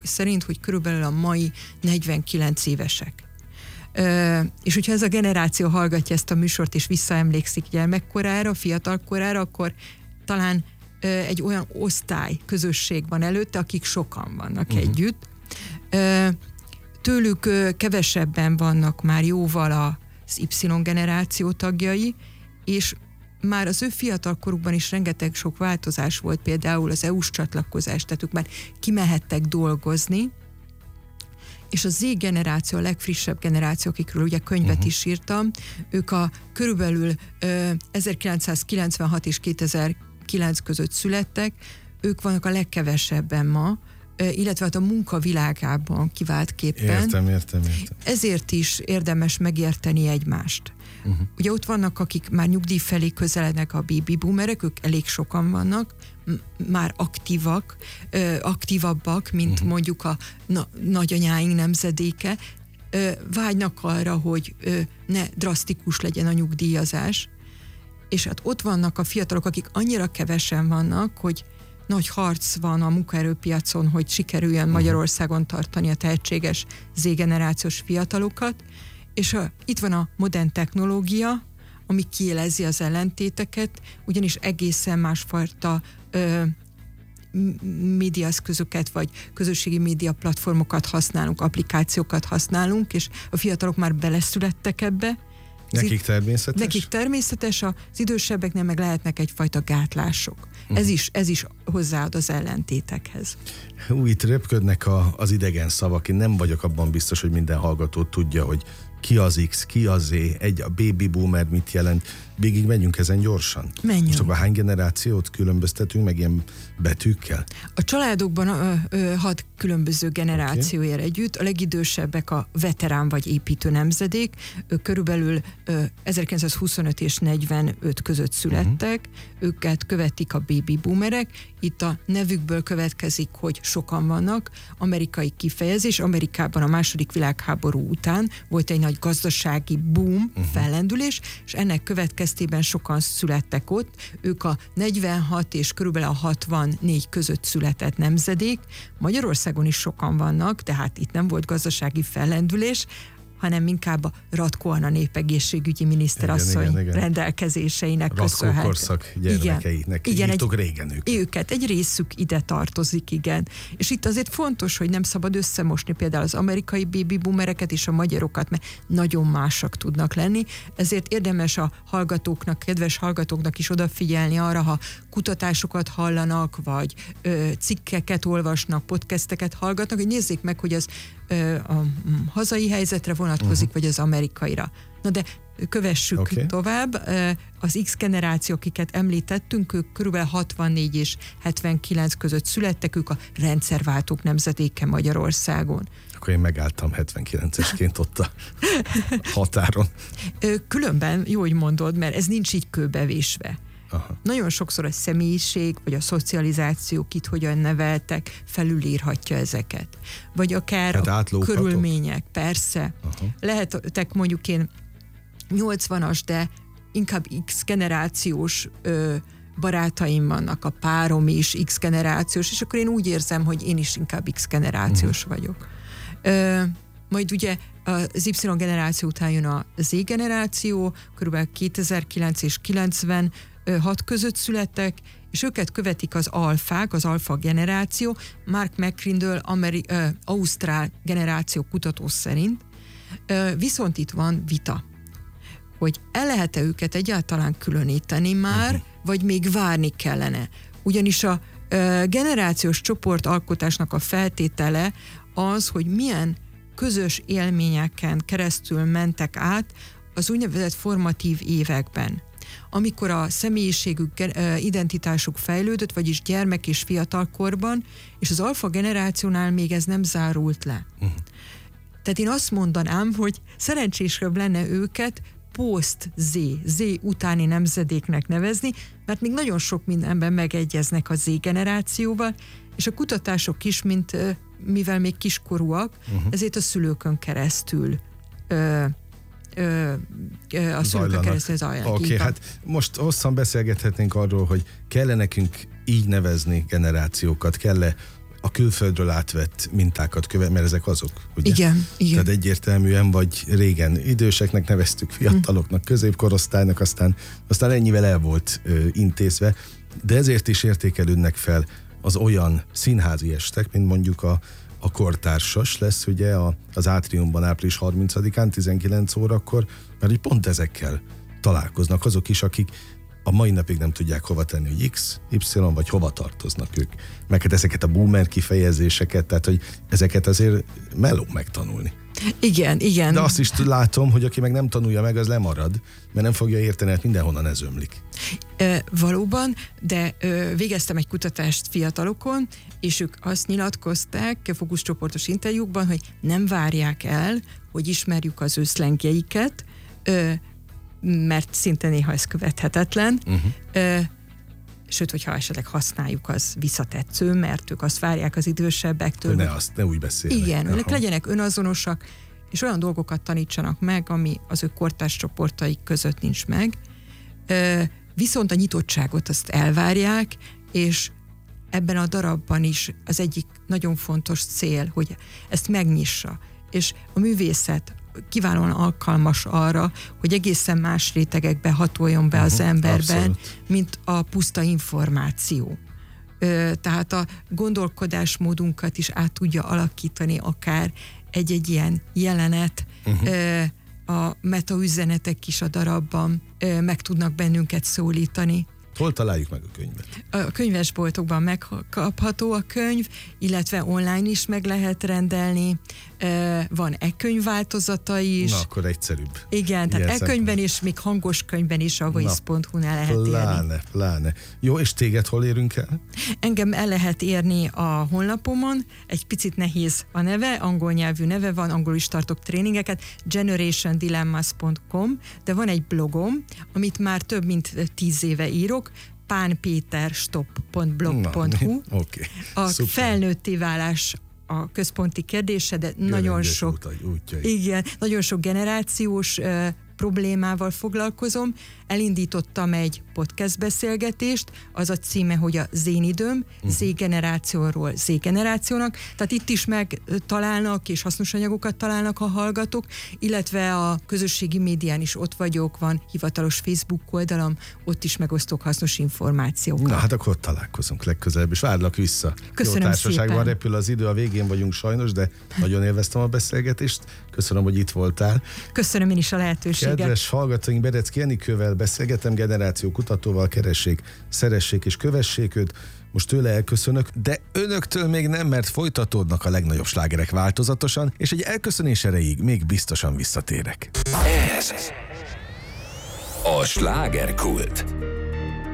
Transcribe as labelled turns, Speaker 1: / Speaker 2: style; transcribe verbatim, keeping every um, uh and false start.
Speaker 1: szerint, hogy körülbelül a mai negyvenkilenc évesek. Ö, és hogyha ez a generáció hallgatja ezt a műsort, és visszaemlékszik gyermekkorára, fiatalkorára, akkor talán ö, egy olyan osztály, közösség van előtte, akik sokan vannak uh-huh. együtt. Ö, tőlük ö, kevesebben vannak már jóval az Y-generáció tagjai, és már az ő fiatalkorukban is rengeteg sok változás volt, például az é u-s csatlakozás, tehát ők már kimehettek dolgozni, és a Z-generáció, a legfrissebb generáció, akikről ugye könyvet uh-huh. is írtam, ők a körülbelül ö, ezerkilencszázkilencvenhat és kétezer-kilenc között születtek, ők vannak a legkevesebben ma, ö, illetve hát a munkavilágában kiváltképpen.
Speaker 2: Értem, értem, értem.
Speaker 1: Ezért is érdemes megérteni egymást. Uh-huh. Ugye ott vannak, akik már nyugdíj felé közelednek, a baby boomerek, ők elég sokan vannak, m- már aktívak, ö, aktívabbak, mint uh-huh. mondjuk a na- nagyanyáink nemzedéke, ö, vágynak arra, hogy ö, ne drasztikus legyen a nyugdíjazás, és hát ott vannak a fiatalok, akik annyira kevesen vannak, hogy nagy harc van a munkaerőpiacon, hogy sikerüljön uh-huh. Magyarországon tartani a tehetséges Z-generációs fiatalokat, és a, itt van a modern technológia, ami kielezi az ellentéteket, ugyanis egészen másfajta ö, médiaeszközöket, vagy közösségi média platformokat használunk, applikációkat használunk, és a fiatalok már beleszülettek ebbe.
Speaker 2: Nekik természetes?
Speaker 1: Nekik természetes, az idősebbeknél meg lehetnek egyfajta gátlások. Uh-huh. Ez is, ez is hozzáad az ellentétekhez.
Speaker 2: Hú, itt röpködnek a, az idegen szavak. Én nem vagyok abban biztos, hogy minden hallgató tudja, hogy ki az X, ki az Z, egy a baby boomer mit jelent. Végig megyünk ezen gyorsan?
Speaker 1: Menjünk.
Speaker 2: Most akkor hány generációt különböztetünk meg ilyen betűkkel? A
Speaker 1: családokban ö, ö, hat különböző generáció okay. ér együtt. A legidősebbek a veterán vagy építő nemzedék. Ők körülbelül ö, ezerkilencszázhuszonöt és negyvenöt között születtek. Uh-huh. Őket követik a baby boomerek. Itt a nevükből következik, hogy sokan vannak. Amerikai kifejezés. Amerikában a második világháború után volt egy nagy gazdasági boom, uh-huh. fellendülés, és ennek következtében sokan születtek ott. Ők a negyvenhat és körülbelül a hatvannégy között született nemzedék. Magyarországon is sokan vannak, tehát itt nem volt gazdasági fellendülés, hanem inkább a Ratko Anna népegészségügyi miniszterasszony igen, igen, igen. rendelkezéseinek köszönhető.
Speaker 2: Ratko korszak gyermekeinek hívtuk régen őket.
Speaker 1: Őket, egy részük ide tartozik, igen. És itt azért fontos, hogy nem szabad összemosni például az amerikai baby boomereket és a magyarokat, mert nagyon másak tudnak lenni, ezért érdemes a hallgatóknak, kedves hallgatóknak is odafigyelni arra, ha kutatásokat hallanak, vagy ö, cikkeket olvasnak, podcasteket hallgatnak, hogy nézzék meg, hogy az ö, a hazai helyzetre vonatkozik, uh-huh. vagy az amerikaira. Na de kövessük okay. tovább. Az X generáció, akiket említettünk, ők körülbelül hatvannégy és hetvenkilenc között születtek, ők a rendszerváltók nemzedéke Magyarországon.
Speaker 2: Akkor én megálltam hetvenkilencesként ott a határon.
Speaker 1: Különben jó, hogy mondod, mert ez nincs így kőbevésve.
Speaker 2: Aha. Nagyon
Speaker 1: sokszor a személyiség, vagy a szocializáció, kit hogyan neveltek, felülírhatja ezeket. Vagy akár hát a körülmények, persze. Aha. Lehetek mondjuk én nyolcvanas, de inkább X generációs ö, barátaim vannak, a párom is X generációs, és akkor én úgy érzem, hogy én is inkább X generációs uh-huh. vagyok. Ö, majd ugye az Y generáció után jön a Z generáció, körülbelül kétezer-kilenc és kilencvenhat között születtek, és őket követik az alfák, az alfa generáció, Mark McCrindle, Ameri- ö, ausztrál generáció kutató szerint. Ö, viszont itt van vita, hogy el lehet-e őket egyáltalán különíteni már, uh-huh. vagy még várni kellene. Ugyanis a ö, generációs csoportalkotásnak a feltétele az, hogy milyen közös élményeken keresztül mentek át az úgynevezett formatív években, amikor a személyiségük, identitásuk fejlődött, vagyis gyermek és fiatalkorban, és az alfa generációnál még ez nem zárult le. Uh-huh. Tehát én azt mondanám, hogy szerencsésebb lenne őket post-Z, Z utáni nemzedéknek nevezni, mert még nagyon sok mindenben megegyeznek a Z generációval, és a kutatások is, mint mivel még kiskorúak, uh-huh. ezért a szülőkön keresztül ö, ö, ö, a szülőkön keresztül zajlanak.
Speaker 2: Oké, okay, hát most hosszan beszélgethetnénk arról, hogy kell-e nekünk így nevezni generációkat, kell-e a külföldről átvett mintákat követ, mert ezek azok, ugye?
Speaker 1: Igen, igen.
Speaker 2: Tehát egyértelműen, vagy régen időseknek neveztük, fiataloknak, középkorosztálynak, aztán, aztán ennyivel el volt ö, intézve, de ezért is értékelődnek fel az olyan színházi estek, mint mondjuk a, a kortársas lesz, ugye a, az Átriumban április harmincadikán tizenkilenc órakor, mert hogy pont ezekkel találkoznak azok is, akik a mai napig nem tudják hova tenni, hogy X, Y, vagy hova tartoznak ők. Meg hát ezeket a boomer kifejezéseket, tehát hogy ezeket azért meló megtanulni.
Speaker 1: Igen, igen.
Speaker 2: De azt is látom, hogy aki meg nem tanulja meg, az lemarad, mert nem fogja érteni, hogy mindenhonnan ez ömlik.
Speaker 1: E, valóban, de e, végeztem egy kutatást fiatalokon, és ők azt nyilatkozták fókuszcsoportos interjúkban, hogy nem várják el, hogy ismerjük az ő szlengjeiket, e, mert szinte néha ez követhetetlen, uh-huh. e, sőt, hogyha esetleg használjuk, az visszatetsző, mert ők azt várják az idősebbektől.
Speaker 2: Ne azt, ne úgy beszélnek.
Speaker 1: Igen, ők legyenek önazonosak, és olyan dolgokat tanítsanak meg, ami az ő kortárs csoportaik között nincs meg. E, viszont a nyitottságot azt elvárják, és ebben a darabban is az egyik nagyon fontos cél, hogy ezt megnyissa. És a művészet kiválóan alkalmas arra, hogy egészen más rétegekbe hatoljon be uh-huh, az emberben, abszolút. Mint a puszta információ. Ö, tehát a gondolkodásmódunkat is át tudja alakítani akár egy-egy ilyen jelenet, uh-huh. ö, a metaüzenetek is a darabban ö, meg tudnak bennünket szólítani.
Speaker 2: Hol találjuk meg a könyvet?
Speaker 1: A könyvesboltokban megkapható a könyv, illetve online is meg lehet rendelni. Van e-könyv változata is.
Speaker 2: Na, akkor egyszerűbb.
Speaker 1: Igen, tehát e-könyvben is, még hangos könyvben is a voice pont hu-nál lehet
Speaker 2: pláne,
Speaker 1: érni.
Speaker 2: Pláne. Jó, és téged hol érünk el?
Speaker 1: Engem el lehet érni a honlapomon, egy picit nehéz a neve, angol nyelvű neve van, angolul is tartok tréningeket, generation dilemmas pont com, de van egy blogom, amit már több mint tíz éve írok, pánpéterstop pont blog pont hu.
Speaker 2: Okay.
Speaker 1: A Szuper. Felnőtté válás a központi kérdése, de Göröngyös nagyon sok, igen, nagyon sok generációs uh, problémával foglalkozom. Elindítottam egy podcast beszélgetést, az a címe, hogy a Z-időm, uh-huh. Z-generációról Z-generációnak, tehát itt is megtalálnak és hasznos anyagokat találnak a hallgatók, illetve a közösségi médián is ott vagyok, van hivatalos Facebook oldalam, ott is megosztok hasznos információkat.
Speaker 2: Na hát akkor ott találkozunk legközelebb, és várlak vissza.
Speaker 1: Köszönöm. Jó társaságban
Speaker 2: szépen. Repül az idő, a végén vagyunk sajnos, de nagyon élveztem a beszélgetést. Köszönöm, hogy itt voltál.
Speaker 1: Köszönöm én is a lehetőséget.
Speaker 2: Kedves hallgatóink, Berecki Enikővel beszélgetem, generáció kutatóval, keressék, szeressék és kövessék őt. Most tőle elköszönök, de önöktől még nem, mert folytatódnak a legnagyobb slágerek változatosan, és egy elköszönés erejéig még biztosan visszatérek.
Speaker 3: Ez a slágerkult.